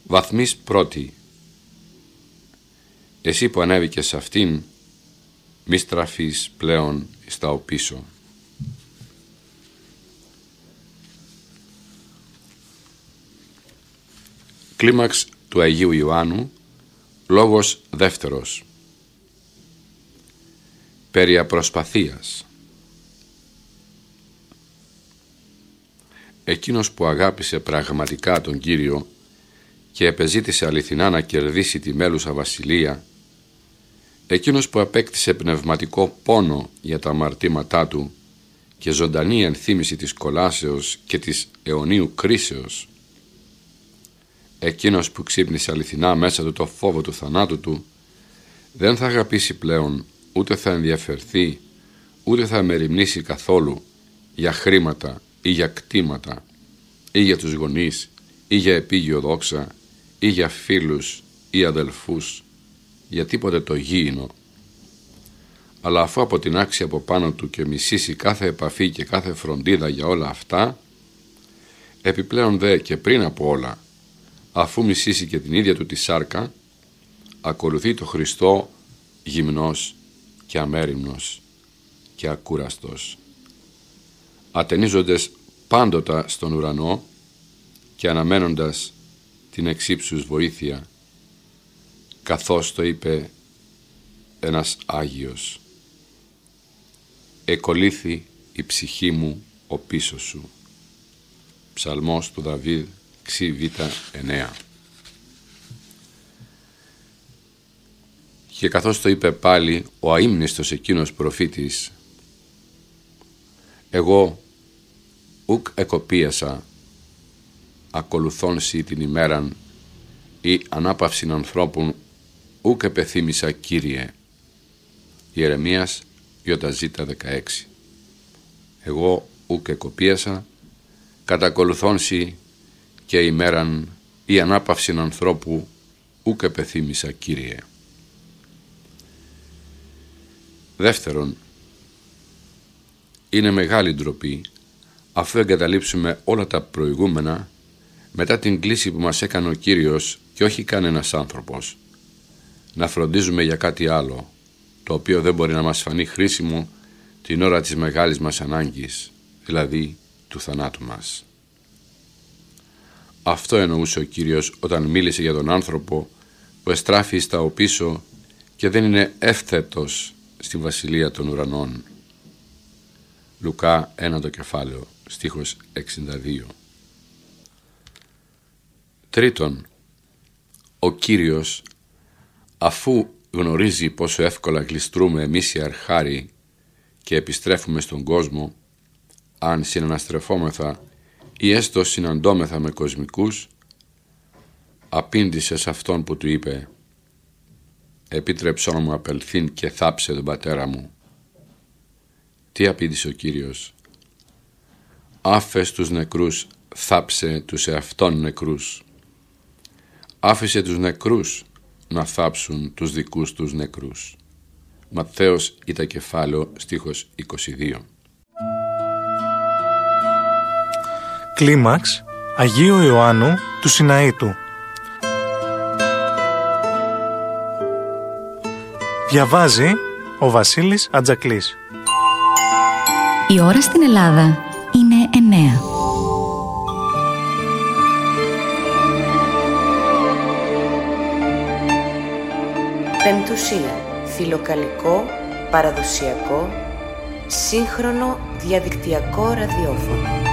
βαθμής πρώτη. Εσύ που ανέβηκες σε αυτήν, μη στραφείς πλέον στα οπίσω. Κλίμαξ του Αγίου Ιωάννου, λόγος δεύτερος. Περί απροσπαθίας. Εκείνος που αγάπησε πραγματικά τον Κύριο και επεζήτησε αληθινά να κερδίσει τη μέλουσα βασιλεία, εκείνος που απέκτησε πνευματικό πόνο για τα αμαρτήματά του και ζωντανή ενθύμηση της κολάσεως και της αιωνίου κρίσεως, εκείνος που ξύπνησε αληθινά μέσα του το φόβο του θανάτου του, δεν θα αγαπήσει πλέον, ούτε θα ενδιαφερθεί, ούτε θα μεριμνήσει καθόλου για χρήματα ή για κτήματα ή για τους γονείς ή για επίγειο δόξα ή για φίλους ή αδελφούς, για τίποτε το γήινο. Αλλά αφού αποτινάξει από πάνω του και μισήσει κάθε επαφή και κάθε φροντίδα για όλα αυτά, επιπλέον δε και πριν από όλα, αφού μισήσει και την ίδια του τη σάρκα, ακολουθεί το Χριστό γυμνός και αμέριμνος και ακούραστος, ατενίζοντας πάντοτα στον ουρανό και αναμένοντας την εξύψους βοήθεια, καθώς το είπε ένας Άγιος: «Εκολύθη η ψυχή μου ο πίσω σου». Ψαλμός του Δαβίδ, Ξ Β 9. Και καθώς το είπε πάλι ο αείμνηστος εκείνος προφήτης: «Εγώ ουκ εκοπίασα ακολουθών σοι την ημέραν ή ανάπαυσιν ανθρώπων ουκ επεθύμησα, Κύριε». Ιερεμίας ΙΖ 16. «Εγώ ουκ εκοπίασα κατακολουθών σοι και ημέραν ή ανάπαυσιν ανθρώπου ουκ επεθύμησα, Κύριε». Δεύτερον, είναι μεγάλη ντροπή, αφού εγκαταλείψουμε όλα τα προηγούμενα μετά την κλήση που μας έκανε ο Κύριος και όχι κανένας άνθρωπος, να φροντίζουμε για κάτι άλλο, το οποίο δεν μπορεί να μας φανεί χρήσιμο την ώρα της μεγάλης μας ανάγκης, δηλαδή του θανάτου μας. Αυτό εννοούσε ο Κύριος όταν μίλησε για τον άνθρωπο που εστράφει στα οπίσω και δεν είναι εύθετος στη βασιλεία των ουρανών. Λουκά 1 το κεφάλαιο, στίχος 62. Τρίτον, ο Κύριος, αφού γνωρίζει πόσο εύκολα γλιστρούμε εμείς οι αρχάροι και επιστρέφουμε στον κόσμο, αν συναναστρεφόμεθα ή έστω συναντώμεθα με κοσμικούς, απήντησε σε αυτόν που του είπε: «Επίτρεψόν μου απελθήν και θάψε τον πατέρα μου». Τι απήντησε ο Κύριος? «Άφες τους νεκρούς, θάψε τους εαυτόν νεκρούς». Άφησε τους νεκρούς να θάψουν τους δικούς τους νεκρούς. Ματθαίος ΙΤΑ κεφάλαιο, στίχος 22. Κλίμαξ Αγίου Ιωάννου του Σιναήτου. Διαβάζει ο Βασίλης Ατζακλής. Η ώρα στην Ελλάδα είναι 9. Πεμπτουσία. Φιλοκαλικό, παραδοσιακό, σύγχρονο διαδικτυακό ραδιόφωνο.